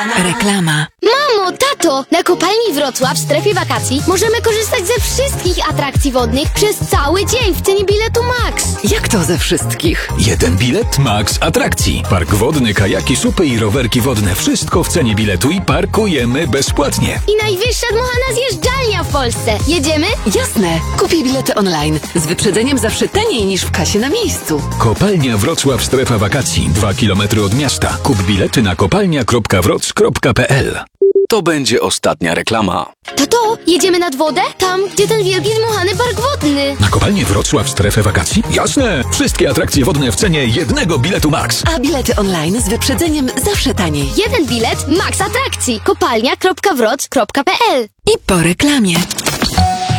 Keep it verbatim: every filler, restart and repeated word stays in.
Reklama. Mamo, tato, na kopalni Wrocław w strefie wakacji możemy korzystać ze wszystkich atrakcji wodnych przez cały dzień w cenie biletu Max. Jak to ze wszystkich? Jeden bilet Max atrakcji. Park wodny, kajaki, supy i rowerki wodne. Wszystko w cenie biletu i parkujemy bezpłatnie. I najwyższa dmuchana zjeżdżalnia w Polsce. Jedziemy? Jasne. Kupię bilety online. Z wyprzedzeniem zawsze taniej niż w kasie na miejscu. Kopalnia Wrocław, strefa wakacji. Dwa kilometry od miasta. Kup bilety na kopalnia kropka wroc kropka p l. To będzie ostatnia reklama. Tato, jedziemy nad wodę? Tam, gdzie ten wielki dmuchany park wodny. Na kopalnię Wrocław, strefę wakacji? Jasne! Wszystkie atrakcje wodne w cenie jednego biletu Max. A bilety online z wyprzedzeniem zawsze taniej. Jeden bilet Max atrakcji. kopalnia kropka wroc kropka p l. I po reklamie.